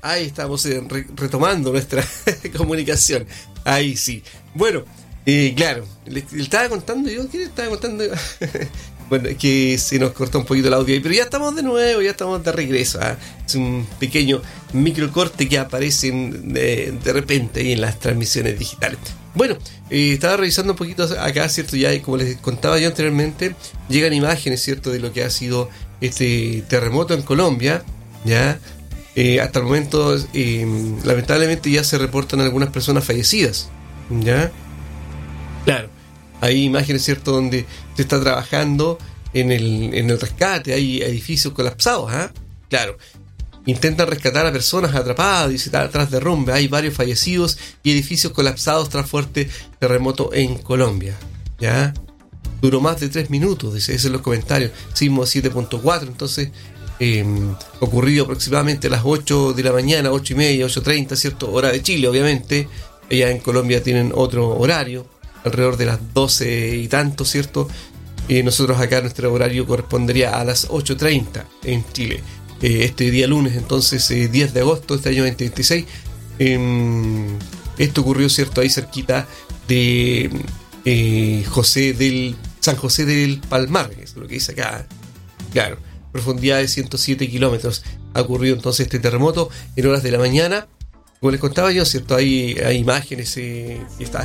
Ahí estamos retomando nuestra comunicación. Ahí sí. Bueno, claro, le estaba contando yo. ¿Qué le estaba contando yo? Bueno, es que se nos cortó un poquito el audio ahí, pero ya estamos de nuevo, ya estamos de regreso. Es un pequeño microcorte que aparece de repente ahí en las transmisiones digitales. Bueno, estaba revisando un poquito acá, ¿cierto? Ya, como les contaba yo anteriormente, llegan imágenes, ¿cierto?, de lo que ha sido este terremoto en Colombia, ¿ya? Hasta el momento, lamentablemente, ya se reportan algunas personas fallecidas, ¿ya? Claro. Hay imágenes, ¿cierto?, donde se está trabajando en el rescate, hay edificios colapsados, Claro. Intentan rescatar a personas atrapadas, dice, tras derrumbe. Hay varios fallecidos y edificios colapsados tras fuerte terremoto en Colombia, ¿ya? Duró más de 3 minutos, dice, eso en los comentarios. Sismo 7.4, entonces, ocurrido aproximadamente a las 8 de la mañana, 8:30, 8:30, ¿cierto? Hora de Chile, obviamente. Allá en Colombia tienen otro horario, alrededor de las 12 y tanto, ¿cierto? Nosotros acá nuestro horario correspondería a las 8:30 en Chile. Este día lunes, entonces 10 de agosto de este año 2026. Esto ocurrió, ¿cierto?, ahí cerquita de San José del Palmar, que es lo que dice acá. Claro, profundidad de 107 kilómetros. Ha ocurrido entonces este terremoto en horas de la mañana. Como les contaba yo, ¿cierto? Hay imágenes, está